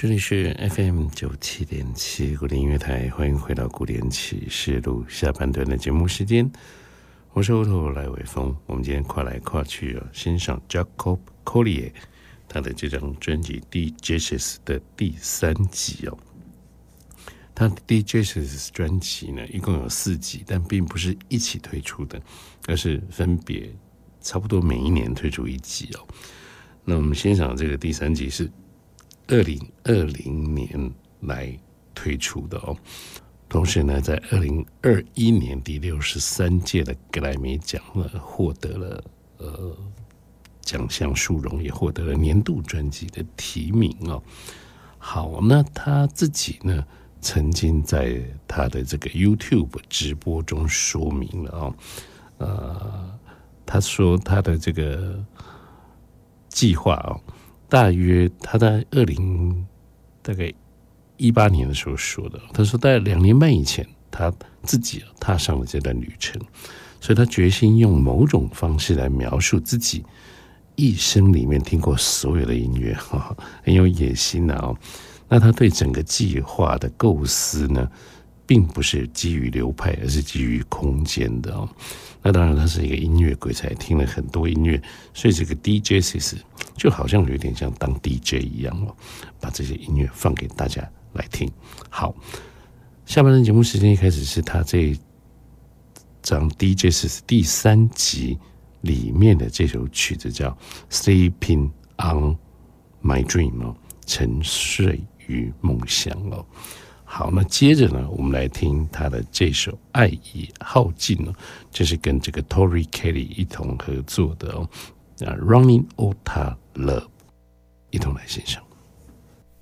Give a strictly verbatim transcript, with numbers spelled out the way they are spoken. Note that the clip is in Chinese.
这里是 F M 九七点七古典音乐台，欢迎回到古典启示录下半段的节目时间，我是欧头赖伟峰。我们今天跨来跨去啊，欣赏 Jacob Collier 他的这张专辑《D Jazz》的第三集哦。他的《D Jazz》专辑呢，一共有四集，但并不是一起推出的，而是分别差不多每一年推出一集哦。那我们欣赏这个第三集是二零二零年来推出的哦，同时呢，在二零二一年第六十三届的格莱美奖呢，获得了呃奖项殊荣，也获得了年度专辑的提名哦。好，那他自己呢，曾经在他的这个 YouTube 直播中说明了哦，呃，他说他的这个计划哦。大约他在二零大概一八年的时候说的，他说大概两年半以前，他自己踏上了这段旅程，所以他决心用某种方式来描述自己一生里面听过所有的音乐，很有野心啊、哦。那他对整个计划的构思呢，并不是基于流派，而是基于空间的哦。那当然，他是一个音乐鬼才，听了很多音乐，所以这个 D J 其实就好像有点像当 D J 一样哦，把这些音乐放给大家来听。好，下半段节目时间一开始是他这张 D J 是第三集里面的这首曲子叫 Sleeping on My Dream 哦，沉睡于梦想哦。好，那接着呢，我们来听他的这首《爱已耗尽》哦，这是跟这个 Tori Kelly 一同合作的哦，啊 ，Running Out of Love， 一同来欣赏。